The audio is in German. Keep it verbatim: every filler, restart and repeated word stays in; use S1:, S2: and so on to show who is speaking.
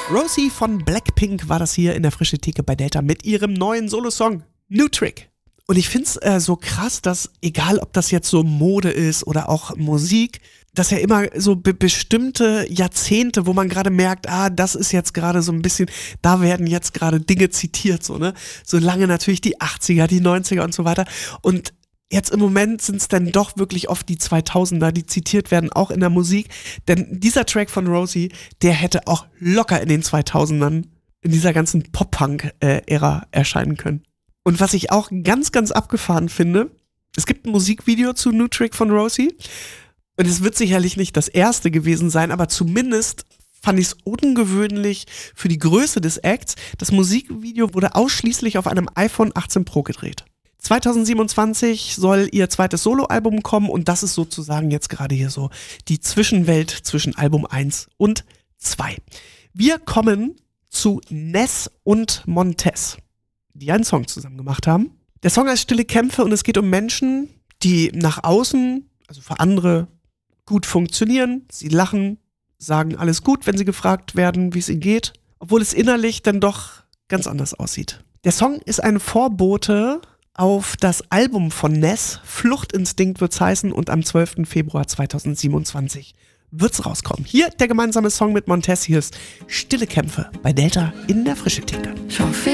S1: Rosie von Blackpink war das hier in der Frische Theke bei Delta mit ihrem neuen Solosong New Trick. Und ich find's äh, so krass, dass egal ob das jetzt so Mode ist oder auch Musik, dass ja immer so be- bestimmte Jahrzehnte, wo man gerade merkt, ah, das ist jetzt gerade so ein bisschen, da werden jetzt gerade Dinge zitiert, so, ne? So lange natürlich die achtziger, die neunziger und so weiter. Und jetzt im Moment sind es dann doch wirklich oft die zweitausender, die zitiert werden, auch in der Musik. Denn dieser Track von Rosie, der hätte auch locker in den zweitausendern, in dieser ganzen Pop-Punk-Ära erscheinen können. Und was ich auch ganz, ganz abgefahren finde, es gibt ein Musikvideo zu New Trick von Rosie. Und es wird sicherlich nicht das erste gewesen sein, aber zumindest fand ich es ungewöhnlich für die Größe des Acts. Das Musikvideo wurde ausschließlich auf einem iPhone achtzehn Pro gedreht. zwanzig siebenundzwanzig soll ihr zweites Soloalbum kommen und das ist sozusagen jetzt gerade hier so die Zwischenwelt zwischen Album eins und zwei. Wir kommen zu Ness und Montez, die einen Song zusammen gemacht haben. Der Song heißt Stille Kämpfe und es geht um Menschen, die nach außen, also für andere, gut funktionieren. Sie lachen, sagen alles gut, wenn sie gefragt werden, wie es ihnen geht, obwohl es innerlich dann doch ganz anders aussieht. Der Song ist ein Vorbote auf das Album von Ness, Fluchtinstinkt wird's heißen, und am zwölften Februar zweitausendsiebenundzwanzig wird's rauskommen. Hier der gemeinsame Song mit Montez, hier ist Stille Kämpfe bei Delta in der Frische Theke.
S2: Schon viel